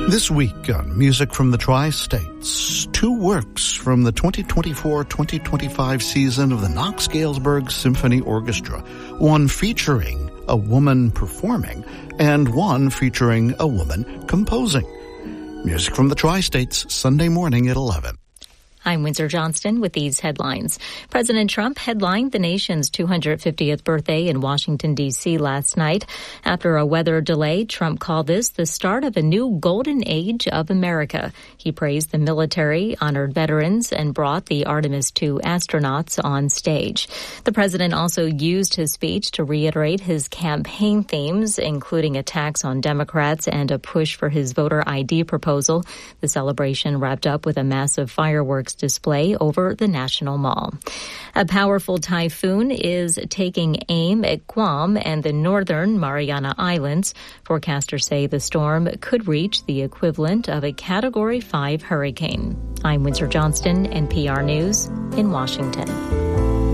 This week on Music from the Tri-States, two works from the 2024-2025 season of the Knox Galesburg Symphony Orchestra, one featuring a woman performing and one featuring a woman composing. Music from the Tri-States, Sunday morning at 11. I'm Windsor Johnston with these headlines. President Trump headlined the nation's 250th birthday in Washington, D.C. last night. After a weather delay, Trump called this the start of a new golden age of America. He praised the military, honored veterans, and brought the Artemis II astronauts on stage. The president also used his speech to reiterate his campaign themes, including attacks on Democrats and a push for his voter ID proposal. The celebration wrapped up with a massive fireworks display over the National Mall. A powerful typhoon is taking aim at Guam and the northern Mariana Islands. Forecasters say the storm could reach the equivalent of a Category 5 hurricane. I'm Windsor Johnston, NPR News in Washington.